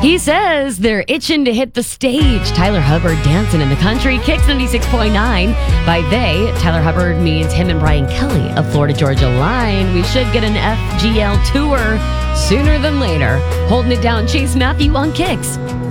He says they're itching to hit the stage. Tyler Hubbard dancing in the country. Kicks 96.9. By they, Tyler Hubbard means him and Brian Kelly of Florida Georgia Line. We should get an FGL tour sooner than later. Holding it down, Chase Matthew on Kicks.